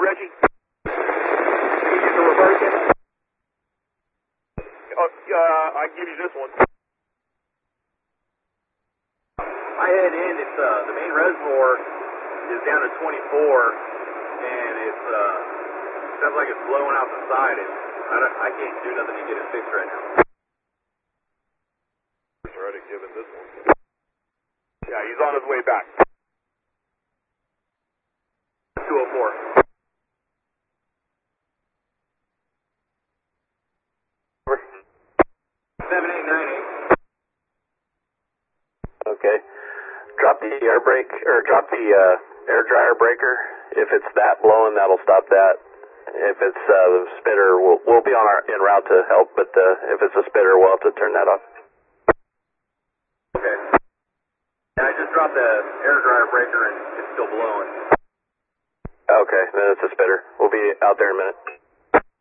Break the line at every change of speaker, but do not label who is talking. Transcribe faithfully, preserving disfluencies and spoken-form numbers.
Reggie? Can you use the reverse it? Oh, uh, I can give you this one.
I head in, it's, uh, the main reservoir is down to twenty-four, and it's, uh, sounds like it's blowing out the side, and I, don't, I can't do nothing to get it fixed right now.
Already given this one. Yeah, he's on his way back.
two oh four. seven eight nine eight.
Okay. Drop the air brake, or drop the uh, air dryer breaker. If it's that blowing, that'll stop that. If it's uh, the spitter, we'll, we'll be on our en route to help, but uh, if it's a spitter, we'll have to turn that off.
Okay. Yeah, I just dropped the air dryer breaker and it's still blowing.
Okay, then it's a spitter. We'll be out there in a minute.